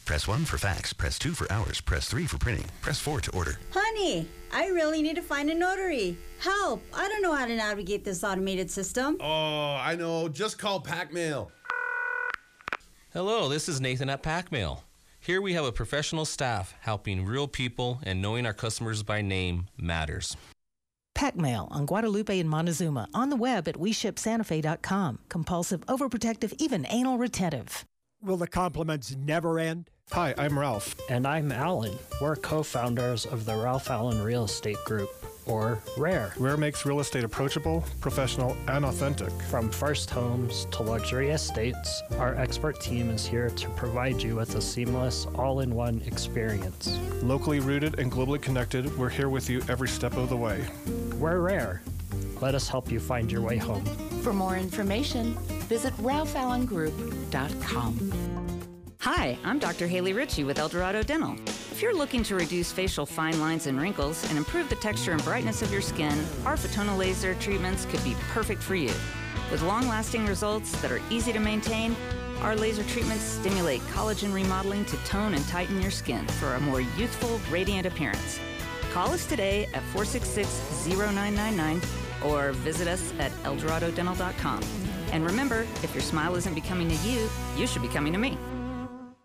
Press 1 for fax. Press 2 for hours. Press 3 for printing. Press 4 to order. Honey, I really need to find a notary. Help! I don't know how to navigate this automated system. Oh, I know. Just call PackMail. Hello, this is Nathan at PackMail. Here we have a professional staff helping real people, and knowing our customers by name matters. PackMail on Guadalupe and Montezuma. On the web at WeShipSantaFe.com. Compulsive, overprotective, even anal retentive. Will the compliments never end? Hi, I'm Ralph. And I'm Alan. We're co-founders of the Ralph Allen Real Estate Group, or RARE. RARE makes real estate approachable, professional, and authentic. From first homes to luxury estates, our expert team is here to provide you with a seamless, all-in-one experience. Locally rooted and globally connected, we're here with you every step of the way. We're RARE. Let us help you find your way home. For more information, visit ralphallengroup.com. Hi, I'm Dr. Haley Ritchie with Eldorado Dental. If you're looking to reduce facial fine lines and wrinkles and improve the texture and brightness of your skin, our Photona laser treatments could be perfect for you. With long-lasting results that are easy to maintain, our laser treatments stimulate collagen remodeling to tone and tighten your skin for a more youthful, radiant appearance. Call us today at 466-0999 or visit us at eldoradodental.com. And remember, if your smile isn't becoming to you, you should be coming to me.